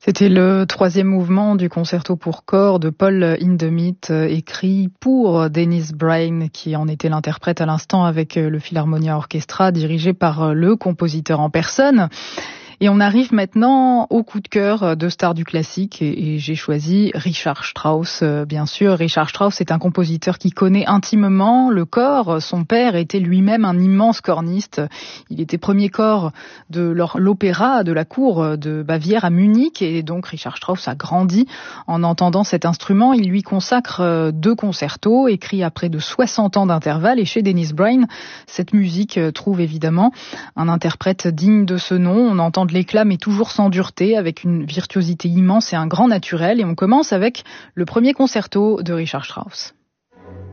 C'était le troisième mouvement du concerto pour corps de Paul Hindemith, écrit pour Dennis Brain, qui en était l'interprète à l'instant avec le Philharmonia Orchestra, dirigé par le compositeur en personne. Et on arrive maintenant au coup de cœur de stars du classique et j'ai choisi Richard Strauss, bien sûr. Richard Strauss est un compositeur qui connaît intimement le cor. Son père était lui-même un immense corniste. Il était premier cor de l'opéra de la cour de Bavière à Munich et donc Richard Strauss a grandi en entendant cet instrument. Il lui consacre 2 concertos écrits à près de 60 ans d'intervalle et chez Dennis Brain, cette musique trouve évidemment un interprète digne de ce nom. On entend de l'éclat mais toujours sans dureté, avec une virtuosité immense et un grand naturel. Et on commence avec le premier concerto de Richard Strauss.